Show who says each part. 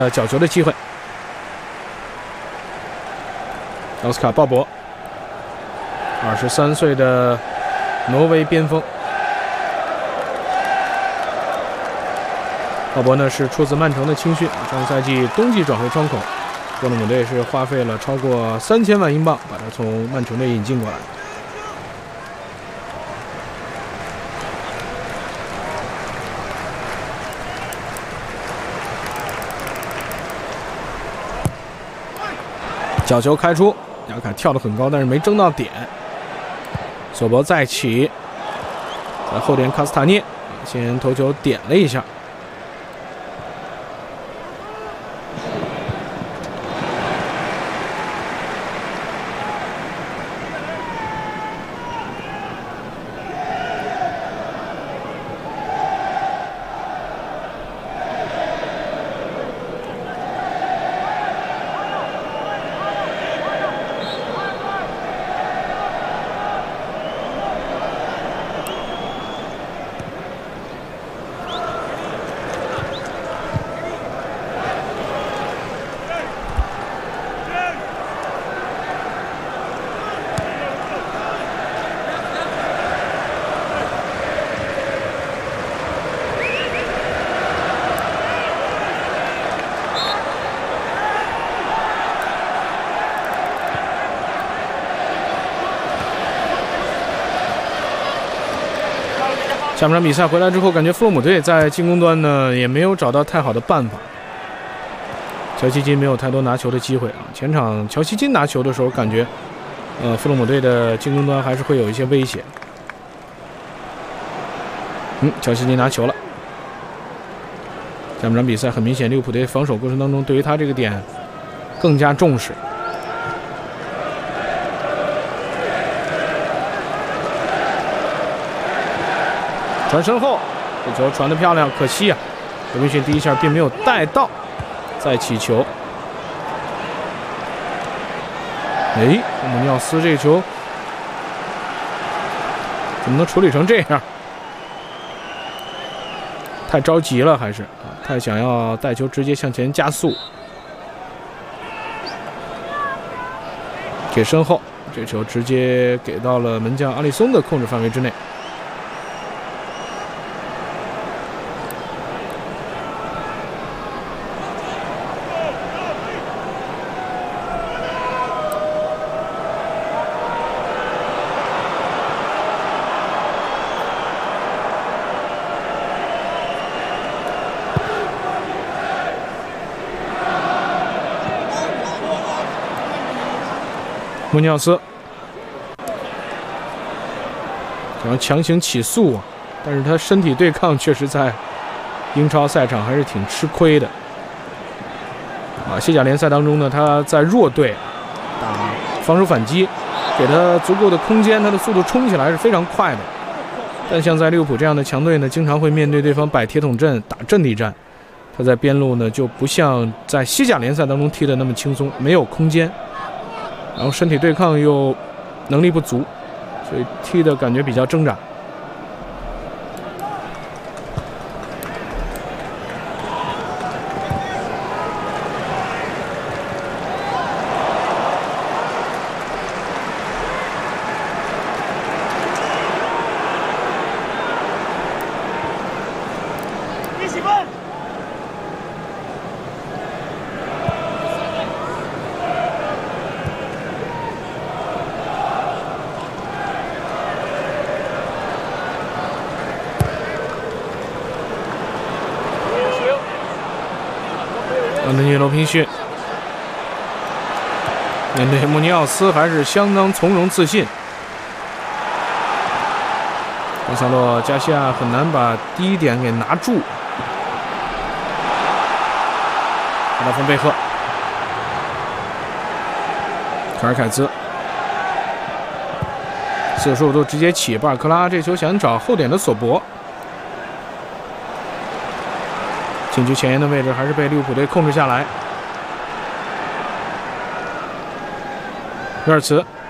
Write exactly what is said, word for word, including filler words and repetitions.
Speaker 1: 呃角球的机会。奥斯卡·鲍勃，二十三岁的挪威边锋。鲍勃呢是出自曼城的青训，上赛季冬季转会窗口，波特姆队是花费了超过三千万英镑把他从曼城队引进过来。 角球开出，亚凯跳得很高，但是没争到点。索博再起，在后点卡斯塔涅先头球点了一下。 下半场比赛回来之后，感觉富勒姆队在进攻端呢也没有找到太好的办法。乔西金没有太多拿球的机会啊。前场乔西金拿球的时候，感觉呃富勒姆队的进攻端还是会有一些威胁。嗯，乔西金拿球了。下半场比赛很明显，利物浦队防守过程当中对于他这个点更加重视。 传身后，这球传得漂亮，可惜啊，德云逊第一下并没有带到，再起球。哎，姆尼奥斯这个球怎么能处理成这样？太着急了，还是啊？太想要带球直接向前加速。给身后，这球直接给到了门将阿里松的控制范围之内。 穆尼奥斯想要强行起诉啊，但是他身体对抗确实在英超赛场还是挺吃亏的啊。西甲联赛当中呢，他在弱队打防守反击，给他足够的空间，他的速度冲起来是非常快的。但像在利物浦这样的强队呢，经常会面对对方摆铁桶阵、打阵地战，他在边路呢就不像在西甲联赛当中踢的那么轻松，没有空间。 然后身体对抗又能力不足，所以踢的感觉比较挣扎。安东尼·罗平逊面对穆尼奥斯还是相当从容自信。贡萨洛·加西亚很难把第一点给拿住。看到冯贝赫，卡尔凯兹，四十五度直接起，巴尔克拉这球想找后点的索博。 禁区前沿的位置还是被利物浦队控制下来。约尔茨